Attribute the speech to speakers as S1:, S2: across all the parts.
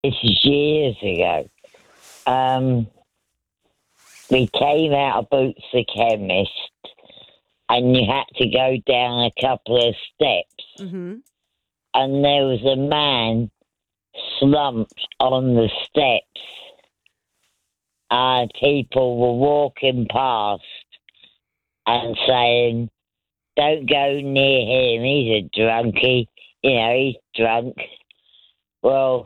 S1: This is years ago. We came out of Boots the Chemist, and you had to go down a couple of steps.
S2: Mm-hmm.
S1: And there was a man slumped on the steps. And people were walking past and saying, "Don't go near him, he's a drunkie. He's drunk." Well,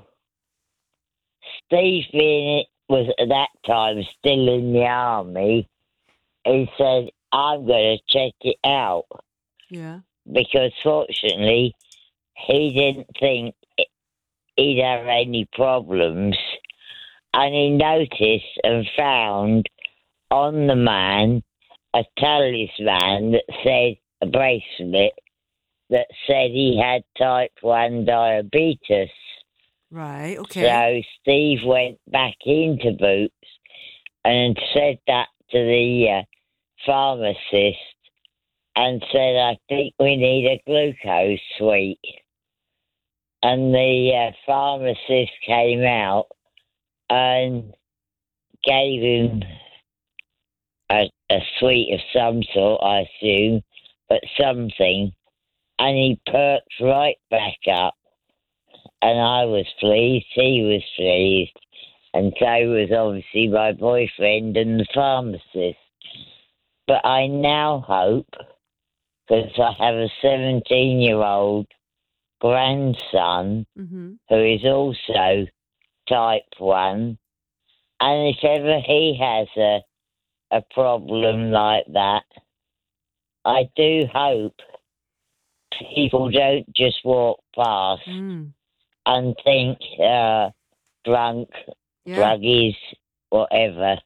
S1: Steve Bennett was at that time still in the army. He said, "I'm going to check it out."
S2: Yeah.
S1: Because fortunately, he didn't think he'd have any problems. And he noticed and found on the man a talisman that said, a bracelet that said he had type 1 diabetes.
S2: Right, okay.
S1: So Steve went back into Boots and said that to the pharmacist and said, "I think we need a glucose suite." And the pharmacist came out and gave him a suite of some sort, I assume, but something, and he perked right back up. And I was pleased, he was pleased, and so was obviously my boyfriend and the pharmacist. But I now hope, because I have a 17-year-old grandson who is also type 1, and if ever he has a problem like that, I do hope people don't just walk past and think drunk, druggies, whatever.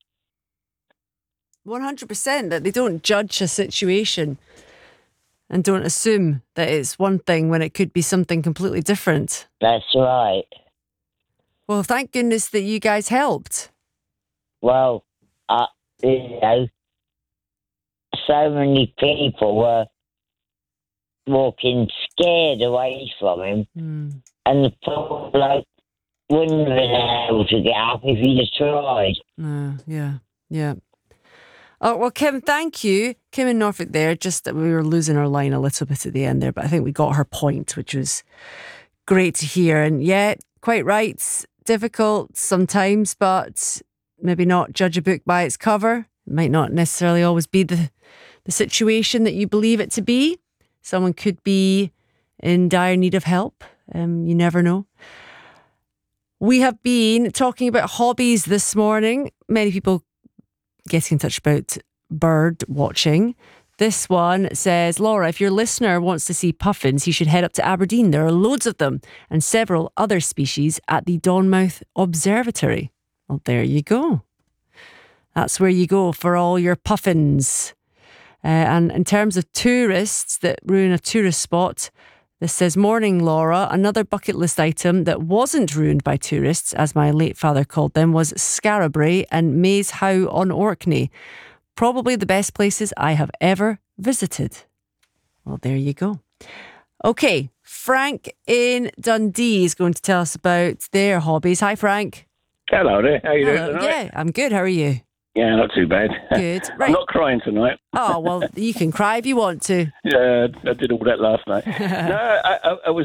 S2: 100%, that they don't judge a situation and don't assume that it's one thing when it could be something completely different.
S1: That's right.
S2: Well, thank goodness that you guys helped.
S1: Well, so many people were walking scared away from him, and the poor bloke wouldn't have been able to get up if he'd have tried.
S2: Yeah. Oh, well, Kim, thank you. Kim in Norfolk there, just that we were losing our line a little bit at the end there, but I think we got her point, which was great to hear. And yeah, quite right. Difficult sometimes, but maybe not judge a book by its cover. It might not necessarily always be the situation that you believe it to be. Someone could be in dire need of help. You never know. We have been talking about hobbies this morning. Many people getting in touch about bird watching. This one says, "Laura, if your listener wants to see puffins, he should head up to Aberdeen. There are loads of them and several other species at the Donmouth Observatory." Well, there you go. That's where you go for all your puffins. And in terms of tourists that ruin a tourist spot, this says, "Morning, Laura. Another bucket list item that wasn't ruined by tourists, as my late father called them, was Scarabray and Maze How on Orkney. Probably the best places I have ever visited." Well, there you go. Okay, Frank in Dundee is going to tell us about their hobbies. Hi, Frank.
S3: Hello there. How are you doing tonight?
S2: Yeah, I'm good. How are you?
S3: Yeah, not too bad.
S2: Good. Right.
S3: I'm not crying tonight.
S2: Oh, well, you can cry if you want to.
S3: Yeah, I did all that last night. No, I was